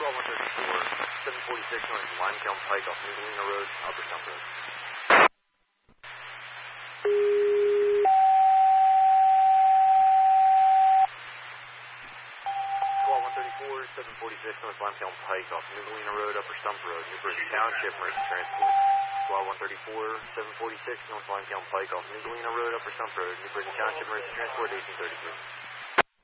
134, 746 North Limetown Pike off New Galena Road, Upper Stump Road. 134, 746 North Limetown Pike off New Galena Road, Upper Stump Road, New Britain Township, emergency transport. Squad 134, 746 North Limetown Pike off New Galena Road, Upper Stump Road, New Britain Township, emergency transport, 1833.